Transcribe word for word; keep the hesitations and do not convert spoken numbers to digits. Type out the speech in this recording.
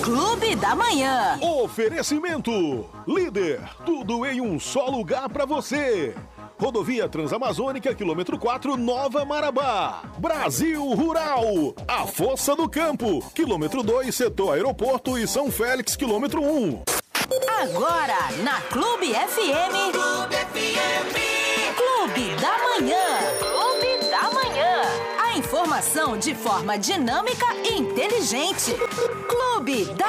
Clube da Manhã. Oferecimento. Líder, tudo em um só lugar pra você. Rodovia Transamazônica, quilômetro quatro, Nova Marabá. Brasil Rural, a Força do Campo, quilômetro dois, setor aeroporto e São Félix, quilômetro um. Agora, na Clube F M. Clube F M. Clube da Manhã. Clube da Manhã. A informação de forma dinâmica e inteligente. Clube da